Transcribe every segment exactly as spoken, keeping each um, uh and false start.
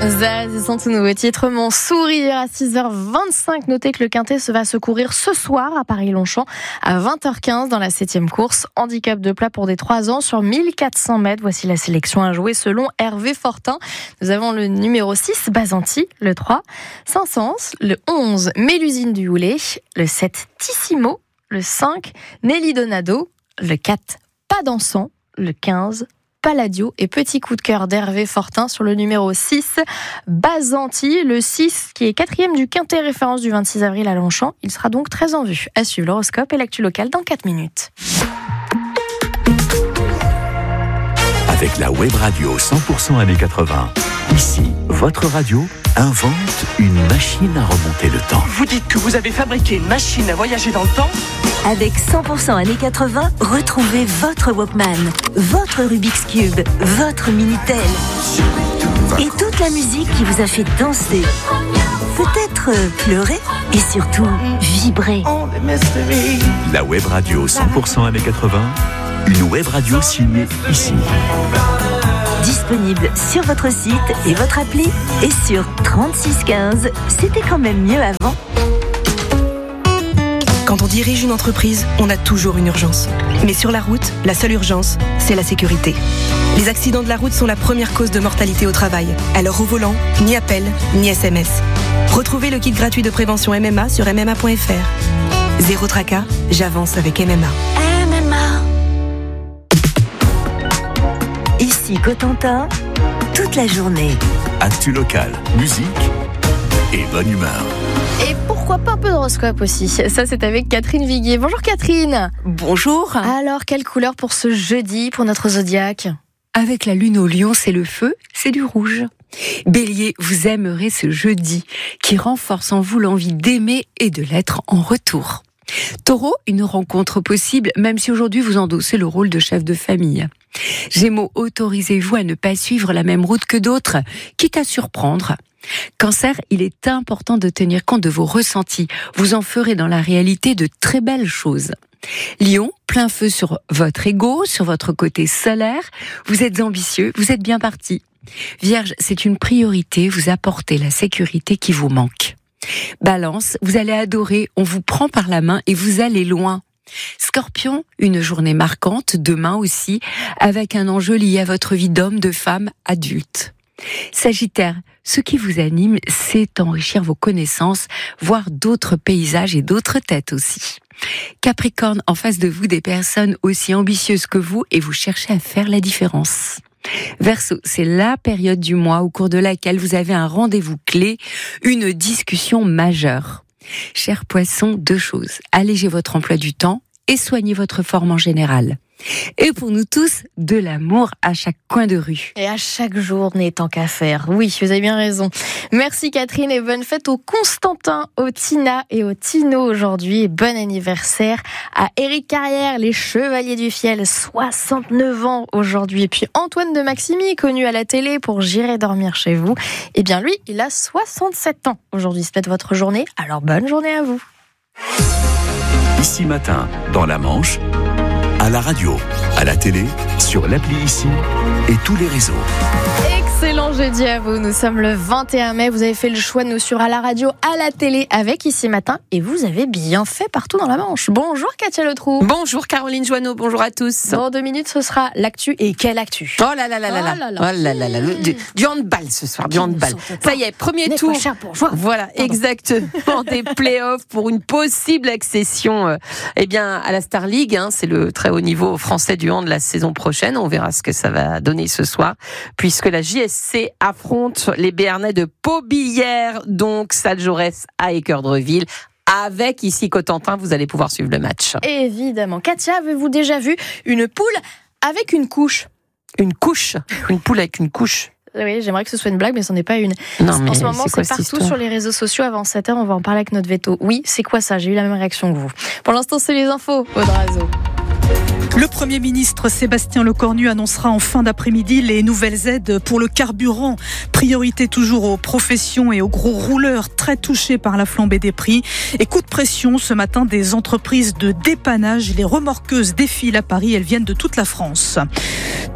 Zaz et son tout nouveau titre, Mon sourire, à six heures vingt-cinq. Notez que le Quintet se va se courir ce soir à Paris-Longchamp à vingt heures quinze dans la septième course. Handicap de plat pour des trois ans sur mille quatre cents mètres. Voici la sélection à jouer selon Hervé Fortin. Nous avons le numéro six, Basanti, le trois, Saint-Saëns, le onze, Mélusine du Houlet, le sept, Tissimo, le cinq, Nelly Donado, le quatre, Pas dansant, le quinze, Palladio, et petit coup de cœur d'Hervé Fortin sur le numéro six, Basanti, le six qui est quatrième du Quintet référence du vingt-six avril à Longchamp. Il sera donc très en vue. À suivre l'horoscope et l'actu locale dans quatre minutes. Avec la web radio cent pour cent années quatre-vingts, ici, votre radio invente une machine à remonter le temps. Vous dites que vous avez fabriqué une machine à voyager dans le temps ? Avec cent pour cent années quatre-vingts, retrouvez votre Walkman, votre Rubik's Cube, votre Minitel et toute la musique qui vous a fait danser, peut-être pleurer et surtout vibrer. La web radio cent pour cent années quatre-vingts, une web radio signée ici. Disponible sur votre site et votre appli et sur trente-six quinze. C'était quand même mieux avant. Quand on dirige une entreprise, on a toujours une urgence. Mais sur la route, la seule urgence, c'est la sécurité. Les accidents de la route sont la première cause de mortalité au travail. Alors au volant, ni appel, ni S M S. Retrouvez le kit gratuit de prévention M M A sur m m a point f r. Zéro tracas, j'avance avec M M A. M M A. Ici Cotentin, toute la journée. Actu locale, musique et bonne humeur. Et pourquoi pas un peu d'horoscope aussi. Ça, c'est avec Catherine Viguier. Bonjour Catherine. Bonjour. Alors, quelle couleur pour ce jeudi, pour notre zodiaque ? Avec la lune au lion, c'est le feu, c'est du rouge. Bélier, vous aimerez ce jeudi qui renforce en vous l'envie d'aimer et de l'être en retour. Taureau, une rencontre possible, même si aujourd'hui vous endossez le rôle de chef de famille. Gémeaux, autorisez-vous à ne pas suivre la même route que d'autres, quitte à surprendre. Cancer, il est important de tenir compte de vos ressentis. Vous en ferez dans la réalité de très belles choses. Lion, plein feu sur votre ego, sur votre côté solaire. Vous êtes ambitieux, vous êtes bien parti. Vierge, c'est une priorité, vous apportez la sécurité qui vous manque. Balance, vous allez adorer, on vous prend par la main et vous allez loin. Scorpion, une journée marquante, demain aussi, avec un enjeu lié à votre vie d'homme, de femme, adulte. Sagittaire, ce qui vous anime, c'est enrichir vos connaissances, voir d'autres paysages et d'autres têtes aussi. Capricorne, en face de vous, des personnes aussi ambitieuses que vous et vous cherchez à faire la différence. Verseau, c'est la période du mois au cours de laquelle vous avez un rendez-vous clé, une discussion majeure. Chers poissons, deux choses. Allégez votre emploi du temps et soignez votre forme en général. Et pour nous tous, de l'amour à chaque coin de rue. Et à chaque journée, tant qu'à faire. Oui, vous avez bien raison. Merci Catherine et bonne fête au Constantin, au Tina et au Tino aujourd'hui. Et bon anniversaire à Éric Carrière, les Chevaliers du Fiel, soixante-neuf ans aujourd'hui. Et puis Antoine de Maximi, connu à la télé pour J'irai dormir chez vous. Eh bien lui, il a soixante-sept ans aujourd'hui. C'est peut-être votre journée, alors bonne journée à vous. Ici matin, dans la Manche, à la radio, à la télé, sur l'appli Ici et tous les réseaux. Excellent jeudi à vous, nous sommes le vingt et un mai, vous avez fait le choix de nous suivre à la radio, à la télé, avec Ici Matin, et vous avez bien fait partout dans la Manche. Bonjour Katia Letroux. Bonjour Caroline Joanneau, bonjour à tous. Dans deux minutes, ce sera l'actu, et quelle actu ? Oh là là là là là, oh là là là, du, du handball ce soir, du handball. Ça y est, premier N'est tour. Pas cher pour jouer. Voilà, Pardon. exactement, des playoffs pour une possible accession euh, eh bien, à la Star League. Hein, c'est le très haut niveau français du hand de la saison prochaine. On verra ce que ça va donner ce soir, puisque la J S C affronte les Béarnais de Paubilières, donc Stade Jaurès à Équeurdreville. Avec Ici Cotentin, vous allez pouvoir suivre le match. Évidemment. Katia, avez-vous déjà vu une poule avec une couche ? Une couche ? Une poule avec une couche ? Oui, j'aimerais que ce soit une blague, mais ce n'est pas une. Non, mais en ce moment, c'est, c'est partout sur les réseaux sociaux. Avant sept heures, on va en parler avec notre veto. Oui, c'est quoi ça ? J'ai eu la même réaction que vous. Pour l'instant, c'est les infos. Audrazo. Le Premier ministre Sébastien Lecornu annoncera en fin d'après-midi les nouvelles aides pour le carburant. Priorité toujours aux professions et aux gros rouleurs très touchés par la flambée des prix. Et coup de pression ce matin des entreprises de dépannage. Les remorqueuses défilent à Paris, elles viennent de toute la France.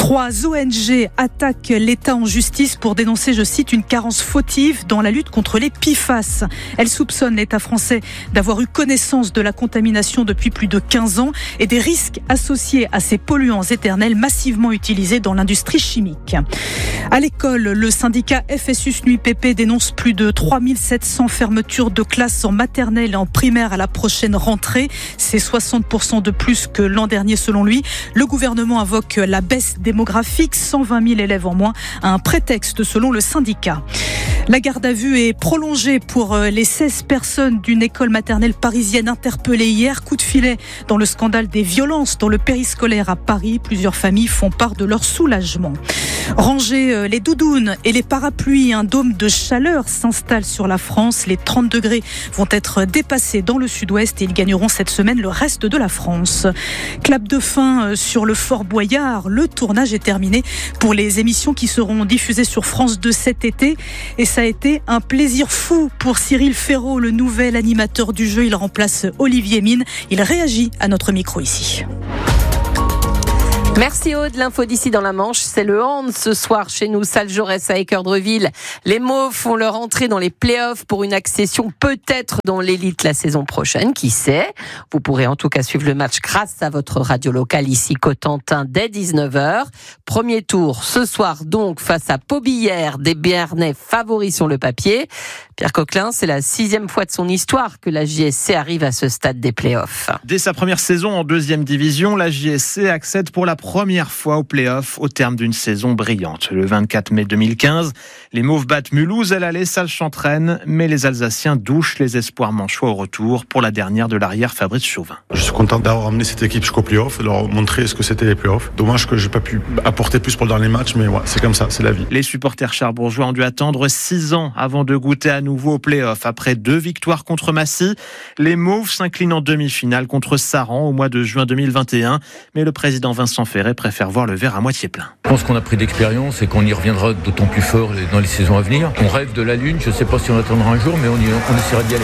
Trois O N G attaquent l'État en justice pour dénoncer, je cite, une carence fautive dans la lutte contre les P F A S. Elles soupçonnent l'État français d'avoir eu connaissance de la contamination depuis plus de quinze ans et des risques associés à ces polluants éternels massivement utilisés dans l'industrie chimique. À l'école, le syndicat F S U S N U I P P dénonce plus de trois mille sept cents fermetures de classes en maternelle et en primaire à la prochaine rentrée. C'est soixante pour cent de plus que l'an dernier selon lui. Le gouvernement invoque la baisse démographique, cent vingt mille élèves en moins, à un prétexte selon le syndicat. La garde à vue est prolongée pour les seize personnes d'une école maternelle parisienne interpellées hier. Coup de filet dans le scandale des violences dans le périscolaire à Paris. Plusieurs familles font part de leur soulagement. Ranger les doudounes et les parapluies, un dôme de chaleur s'installe sur la France. Les trente degrés vont être dépassés dans le sud-ouest et ils gagneront cette semaine le reste de la France. Clap de fin sur le Fort Boyard. Le tournage est terminé pour les émissions qui seront diffusées sur France deux cet été. Et ça a été un plaisir fou pour Cyril Ferraud, le nouvel animateur du jeu. Il remplace Olivier Mine. Il réagit à notre micro ici. Merci Aude. L'info d'ici dans la Manche, c'est le hand ce soir chez nous, salle Jaurès à Équeurdreville. Les Mauves font leur entrée dans les playoffs pour une accession peut-être dans l'élite la saison prochaine, qui sait. Vous pourrez en tout cas suivre le match grâce à votre radio locale ici Cotentin dès dix-neuf heures. Premier tour ce soir donc face à Pobillère, des Béarnais favoris sur le papier. Pierre Coquelin, c'est la sixième fois de son histoire que la J S C arrive à ce stade des playoffs. Dès sa première saison en deuxième division, la J S C accède pour la première fois aux playoffs au terme d'une saison brillante. Le vingt-quatre mai deux mille quinze, les Mauves battent Mulhouse à l'aller, salle Chantraine, mais les Alsaciens douchent les espoirs manchois au retour pour la dernière de l'arrière Fabrice Chauvin. Je suis content d'avoir amené cette équipe jusqu'aux playoffs, de leur montrer ce que c'était les playoffs. Dommage que j'ai pas pu apporter plus pour le dernier match, mais ouais, c'est comme ça, c'est la vie. Les supporters charbourgeois ont dû attendre six ans avant de goûter à nouveau aux playoffs. Après deux victoires contre Massy, les Mauves s'inclinent en demi-finale contre Saran au mois de juin deux mille vingt et un, mais le président Vincent Ferret préfère voir le verre à moitié plein. Je pense qu'on a pris d'expérience et qu'on y reviendra d'autant plus fort dans les saisons à venir. On rêve de la Lune, je ne sais pas si on attendra un jour, mais on, y, on essaiera d'y aller.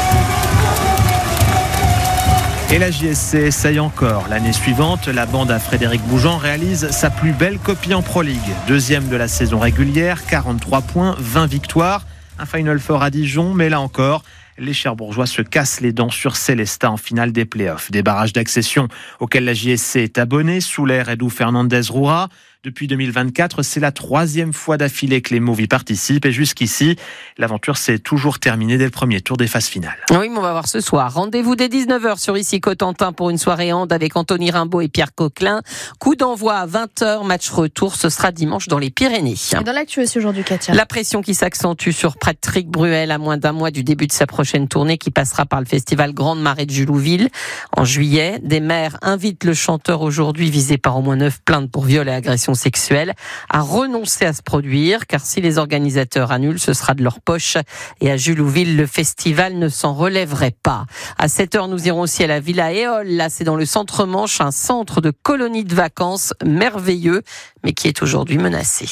Et la J S C essaye encore. L'année suivante, la bande à Frédéric Bougeant réalise sa plus belle copie en Pro League. Deuxième de la saison régulière, quarante-trois points, vingt victoires. Un Final Four à Dijon, mais là encore, les Cherbourgeois se cassent les dents sur Célestat en finale des playoffs. Des barrages d'accession auxquels la J S C est abonnée, sous l'ère Edu Fernandez-Roura. Depuis deux mille vingt-quatre, c'est la troisième fois d'affilée que les Mauves y participent. Et jusqu'ici, l'aventure s'est toujours terminée dès le premier tour des phases finales. Oui, mais on va voir ce soir. Rendez-vous dès dix-neuf heures sur ici Cotentin pour une soirée hand avec Anthony Rimbaud et Pierre Coquelin. Coup d'envoi à vingt heures, match retour. Ce sera dimanche dans les Pyrénées. Et dans l'actu aussi aujourd'hui, Katia. La pression qui s'accentue sur Patrick Bruel à moins d'un mois du début de sa prochaine tournée qui passera par le festival Grande Marée de Julouville en juillet. Des maires invitent le chanteur aujourd'hui visé par au moins neuf plaintes pour viol et agression sexuelle à renoncer à se produire, car si les organisateurs annulent, ce sera de leur poche. Et à Julouville, le festival ne s'en relèverait pas. À sept heures, nous irons aussi à la Villa Éole. Là, c'est dans le centre-Manche, un centre de colonie de vacances merveilleux, mais qui est aujourd'hui menacé.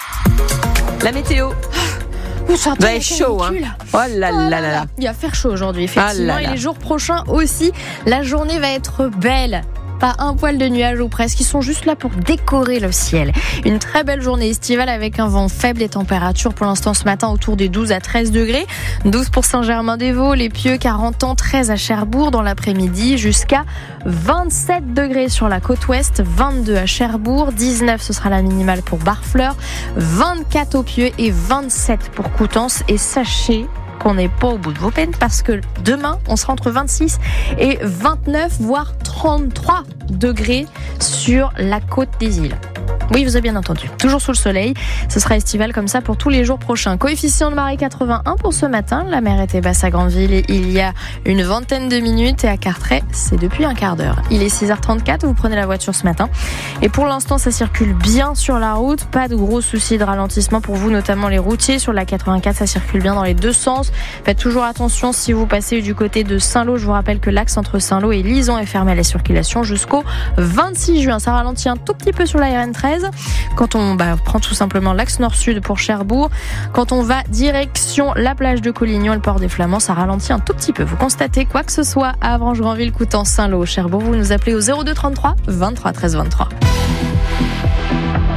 La météo. Ça va être chaud, hein. Oh là là là là. Il va faire chaud aujourd'hui, effectivement. Ah là là. Et les jours prochains aussi, la journée va être belle. Pas un poil de nuages ou presque, ils sont juste là pour décorer le ciel. Une très belle journée estivale avec un vent faible et températures pour l'instant ce matin autour des douze à treize degrés. douze pour Saint-Germain-des-Vaux, les Pieux, quarante ans, treize à Cherbourg dans l'après-midi, jusqu'à vingt-sept degrés sur la côte ouest, vingt-deux à Cherbourg, dix-neuf ce sera la minimale pour Barfleur, vingt-quatre au Pieux et vingt-sept pour Coutances. Et sachez qu'on n'est pas au bout de vos peines parce que demain, on sera entre vingt-six et vingt-neuf, voire trente-trois degrés sur la côte des îles. Oui, vous avez bien entendu. Toujours sous le soleil. Ce sera estival comme ça pour tous les jours prochains. Coefficient de marée quatre-vingt-un pour ce matin. La mer était basse à Grandville et il y a une vingtaine de minutes. Et à Carteret, c'est depuis un quart d'heure. Il est six heures trente-quatre. Vous prenez la voiture ce matin. Et pour l'instant, ça circule bien sur la route. Pas de gros soucis de ralentissement pour vous, notamment les routiers. Sur la quatre-vingt-quatre, ça circule bien dans les deux sens. Faites toujours attention si vous passez du côté de Saint-Lô. Je vous rappelle que l'axe entre Saint-Lô et Lison est fermé à la circulation jusqu'au vingt-six juin. Ça ralentit un tout petit peu sur la R N treize. Quand on bah, prend tout simplement l'axe nord-sud pour Cherbourg, quand on va direction la plage de Collignon et le port des Flamands, ça ralentit un tout petit peu. Vous constatez quoi que ce soit à Avranches, Granville, Coutances, Saint-Lô, Cherbourg, vous nous appelez au zéro deux trente-trois vingt-trois treize vingt-trois.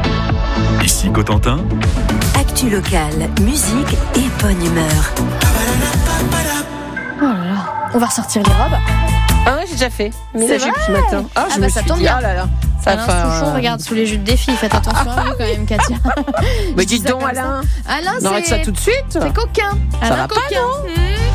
Ici Cotentin. Actu locale, musique et bonne humeur. Oh là là. On va ressortir les robes. Ah ouais, j'ai déjà fait. Mais C'est là, j'ai vrai ce matin. Ah, Ah je bah, me ça suis tombe dit, bien. ah là là. Ça Alain fait, Souchon euh, regarde sous les jupes des filles. Faites attention à vous quand même, Katia. Mais Je dis dis ça donc, comme Alain. ça. Alain, On arrête c'est... ça tout de suite. C'est coquin. Ça Alain va pas, coquin. non Mmh.